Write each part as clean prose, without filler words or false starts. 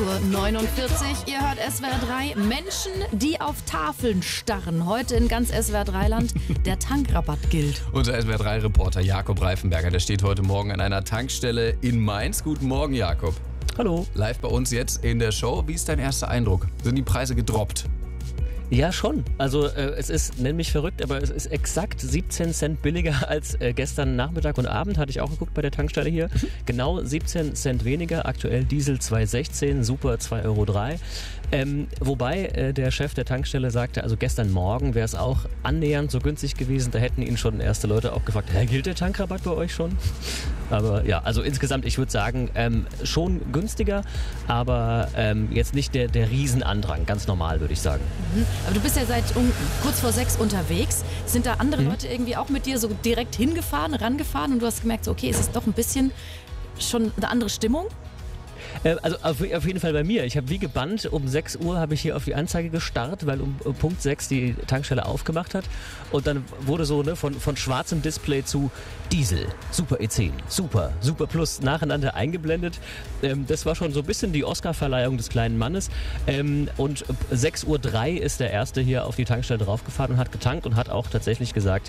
6:49 Uhr. Ihr hört SWR 3. Menschen, die auf Tafeln starren. Heute in ganz SWR 3-Land. Der Tankrabatt gilt. Unser SWR 3-Reporter Jakob Reifenberger, der steht heute Morgen an einer Tankstelle in Mainz. Guten Morgen, Jakob. Hallo. Live bei uns jetzt in der Show. Wie ist dein erster Eindruck? Sind die Preise gedroppt? Ja, schon. Also es ist, nenn mich verrückt, aber es ist exakt 17 Cent billiger als gestern Nachmittag und Abend, hatte ich auch geguckt bei der Tankstelle hier. Genau 17 Cent weniger, aktuell Diesel 2,16, Super 2,03 Euro. Wobei der Chef der Tankstelle sagte, also gestern Morgen wäre es auch annähernd so günstig gewesen, da hätten ihn schon erste Leute auch gefragt, gilt der Tankrabatt bei euch schon? Aber ja, also insgesamt, ich würde sagen, schon günstiger, aber jetzt nicht der Riesenandrang, ganz normal, würde ich sagen. Aber du bist ja seit kurz vor 6 unterwegs. Sind da andere Leute irgendwie auch mit dir so direkt hingefahren, rangefahren und du hast gemerkt, so, okay, es ist doch ein bisschen schon eine andere Stimmung? Also auf jeden Fall bei mir. Ich habe wie gebannt, um 6 Uhr habe ich hier auf die Anzeige gestarrt, weil um Punkt 6 die Tankstelle aufgemacht hat. Und dann wurde so von schwarzem Display zu Diesel, Super E10, Super Plus nacheinander eingeblendet. Das war schon so ein bisschen die Oscar-Verleihung des kleinen Mannes. Und 6:03 Uhr ist der Erste hier auf die Tankstelle draufgefahren und hat getankt und hat auch tatsächlich gesagt,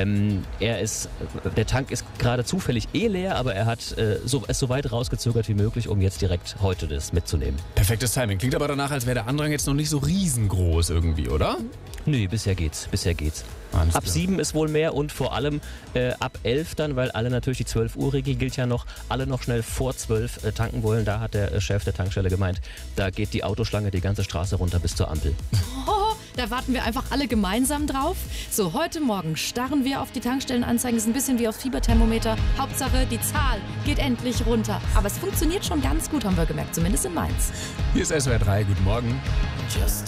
der Tank ist gerade zufällig leer, aber er hat es so weit rausgezögert wie möglich, um jetzt direkt heute das mitzunehmen. Perfektes Timing. Klingt aber danach, als wäre der Andrang jetzt noch nicht so riesengroß irgendwie, oder? Nee, bisher geht's. Alles Ab klar. 7 ist wohl mehr und vor allem ab 11 dann, weil alle natürlich die 12-Uhr-Regel gilt ja noch, alle noch schnell vor 12 tanken wollen. Da hat der Chef der Tankstelle gemeint, da geht die Autoschlange die ganze Straße runter bis zur Ampel. Oh, da warten wir einfach alle gemeinsam drauf. So, heute Morgen starren wir auf die Tankstellenanzeigen. Das ist ein bisschen wie aufs Fieberthermometer. Hauptsache, die Zahl geht endlich runter. Aber es funktioniert schon ganz gut, haben wir gemerkt, zumindest in Mainz. Hier ist SWR 3. Guten Morgen. Just